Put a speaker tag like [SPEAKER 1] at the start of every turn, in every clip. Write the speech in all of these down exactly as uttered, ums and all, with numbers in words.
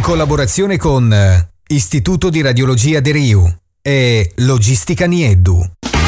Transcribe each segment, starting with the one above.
[SPEAKER 1] collaborazione con Istituto di Radiologia De Riu e Logistica Nieddu.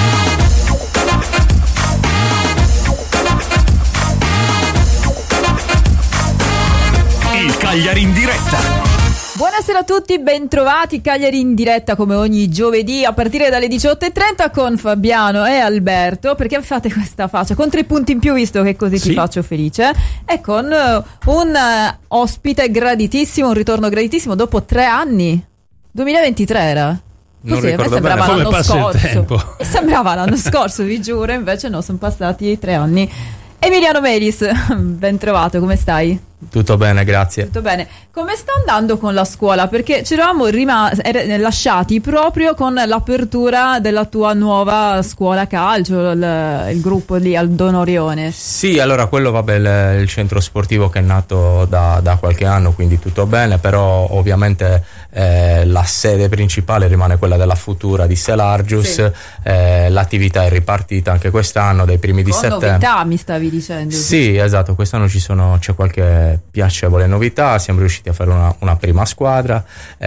[SPEAKER 2] Il Cagliari in diretta.
[SPEAKER 3] Buonasera a tutti, bentrovati. Cagliari in diretta come ogni giovedì a partire dalle diciotto e trenta con Fabiano e Alberto. Perché fate questa faccia? Con tre punti in più, visto che così sì. Ti faccio felice. E con uh, un uh, ospite graditissimo, un ritorno graditissimo dopo tre anni. duemilaventitré era?
[SPEAKER 4] Non
[SPEAKER 3] Così, a me sembrava
[SPEAKER 4] bene.
[SPEAKER 3] l'anno scorso.
[SPEAKER 4] Il
[SPEAKER 3] sembrava l'anno scorso, vi giuro, invece no, sono passati tre anni. Emiliano Melis, ben trovato, come stai?
[SPEAKER 4] Tutto bene, grazie.
[SPEAKER 3] Tutto bene. Come sta andando con la scuola? Perché ci eravamo rimas- er- lasciati proprio con l'apertura della tua nuova scuola calcio, il, il gruppo lì al Don Orione.
[SPEAKER 4] Sì, allora quello vabbè il, il centro sportivo che è nato da, da qualche anno, quindi tutto bene, però ovviamente eh, la sede principale rimane quella della Futura di Selargius, sì. eh, l'attività è ripartita anche quest'anno dai primi
[SPEAKER 3] con
[SPEAKER 4] di settembre.
[SPEAKER 3] Novità mi stavi dicendo.
[SPEAKER 4] Sì, esatto, quest'anno ci sono, c'è qualche piacevole novità, siamo riusciti a fare una, una prima squadra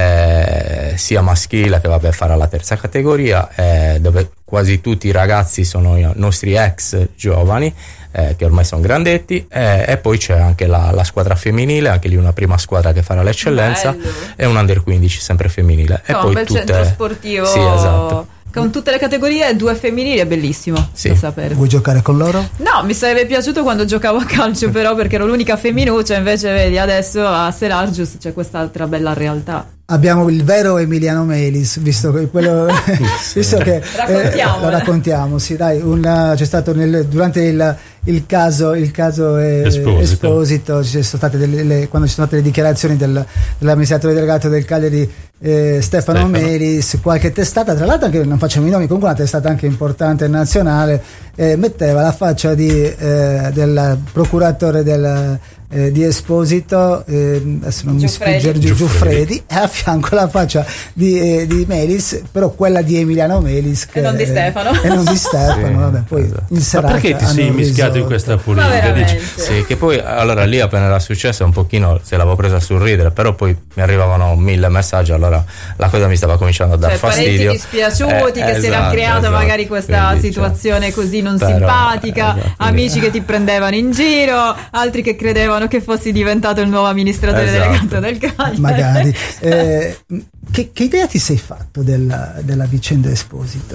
[SPEAKER 4] eh, sia maschile che vabbè farà la terza categoria eh, dove quasi tutti i ragazzi sono i nostri ex giovani eh, che ormai sono grandetti eh, e poi c'è anche la, la squadra femminile, anche lì una prima squadra che farà l'eccellenza. Bello. E un under quindici sempre femminile
[SPEAKER 3] no,
[SPEAKER 4] e poi
[SPEAKER 3] bel
[SPEAKER 4] tutte
[SPEAKER 3] centro sportivo.
[SPEAKER 4] Sì, esatto.
[SPEAKER 3] Con tutte le categorie e due femminili è bellissimo,
[SPEAKER 4] sì.
[SPEAKER 3] da sapere.
[SPEAKER 5] Vuoi giocare con loro?
[SPEAKER 3] No, mi sarebbe piaciuto quando giocavo a calcio però perché ero l'unica femminuccia, invece vedi adesso a Selargius c'è quest'altra bella realtà.
[SPEAKER 5] Abbiamo il vero Emiliano Melis, visto che quello visto che eh, lo raccontiamo, sì, dai, una, c'è stato nel, durante il, il caso il caso eh, Esposito, Esposito ci sono state delle, le, quando ci sono state le dichiarazioni del, dell'amministratore delegato del Cagliari eh, Stefano, Stefano Melis, qualche testata, tra l'altro anche non facciamo i nomi, comunque una testata anche importante nazionale, eh, metteva la faccia di eh, del procuratore del Eh, di Esposito, eh, adesso non Giuffredi. mi sfugge Giuffredi, Giuffredi e a fianco la faccia di, eh, di Melis, però quella di Emiliano Melis che,
[SPEAKER 3] e non di Stefano
[SPEAKER 5] e non di Stefano sì, vabbè, poi esatto. in serata
[SPEAKER 4] ma perché ti sei mischiato in questa politica? Sì, che poi allora lì appena era successo un pochino se l'avevo presa sul ridere, però poi mi arrivavano mille messaggi, allora la cosa mi stava cominciando a dar
[SPEAKER 3] cioè,
[SPEAKER 4] fastidio,
[SPEAKER 3] parenti dispiaciuti eh, che esatto, si era creata esatto. magari questa quindi, situazione cioè, così non però, simpatica, esatto, amici quindi. che ti prendevano in giro, altri che credevano che fossi diventato il nuovo amministratore esatto. delegato del Cagliari.
[SPEAKER 5] Magari. Eh, che, che idea ti sei fatto della, della vicenda Esposito?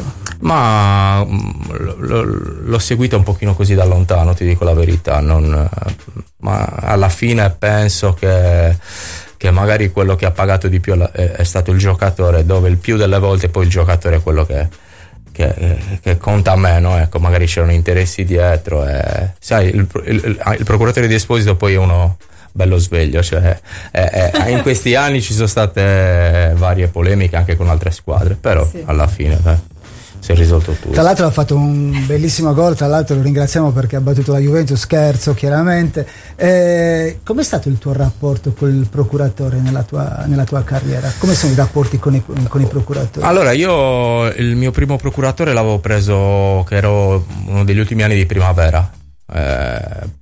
[SPEAKER 4] Ma l- l- l'ho seguita un pochino così da lontano, ti dico la verità, non, ma alla fine penso che che magari quello che ha pagato di più è, è stato il giocatore, dove il più delle volte poi il giocatore è quello che Che, che conta meno, ecco, magari c'erano interessi dietro e, sai, il, il, il procuratore di Esposito poi è uno bello sveglio, cioè è, è, in questi anni ci sono state varie polemiche anche con altre squadre, però sì. alla fine eh, si è risolto tutto.
[SPEAKER 5] Tra l'altro ha fatto un bellissimo gol, tra l'altro lo ringraziamo perché ha battuto la Juventus, scherzo chiaramente. Eh, com'è stato il tuo rapporto col procuratore nella tua, nella tua carriera? Come sono i rapporti con i, con i procuratori?
[SPEAKER 4] Allora io il mio primo procuratore l'avevo preso che ero uno degli ultimi anni di primavera, eh,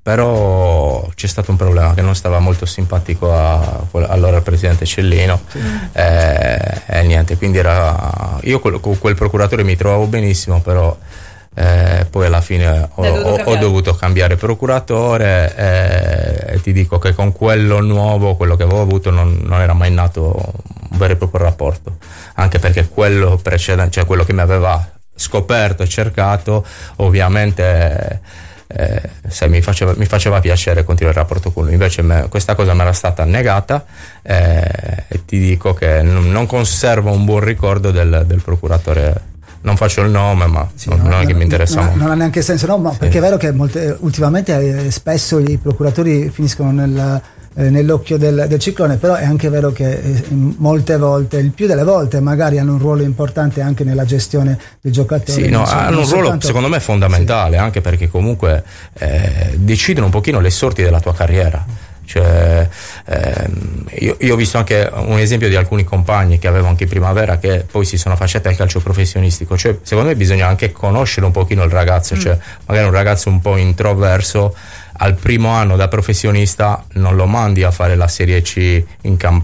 [SPEAKER 4] però c'è stato un problema che non stava molto simpatico a, allora al presidente Cellino sì. eh, e niente, quindi era io con quel, quel procuratore mi trovavo benissimo, però eh, poi alla fine ho, ho, ho dovuto cambiare procuratore e, e ti dico che con quello nuovo, quello che avevo avuto, non, non era mai nato un vero e proprio rapporto, anche perché quello precedente, cioè quello che mi aveva scoperto e cercato, ovviamente eh, sai, mi, faceva, mi faceva piacere continuare il rapporto con lui, invece me, questa cosa mi era stata negata eh, e ti dico che non, non conservo un buon ricordo del, del procuratore. Non faccio il nome, ma sì, non, no, non è che mi interessa
[SPEAKER 5] non,
[SPEAKER 4] molto.
[SPEAKER 5] Non ha neanche senso, no, ma sì. Perché è vero che molte, ultimamente eh, spesso i procuratori finiscono nel, eh, nell'occhio del, del ciclone, però è anche vero che eh, molte volte, il più delle volte, magari hanno un ruolo importante anche nella gestione del giocatore.
[SPEAKER 4] Sì, no, hanno un ruolo soltanto, secondo me fondamentale, sì. Anche perché comunque eh, decidono un pochino le sorti della tua carriera. Cioè, ehm, io, io ho visto anche un esempio di alcuni compagni che avevo anche in primavera che poi si sono affacciati al calcio professionistico, cioè secondo me bisogna anche conoscere un pochino il ragazzo, mm. cioè magari un ragazzo un po' introverso al primo anno da professionista non lo mandi a fare la Serie C in Campania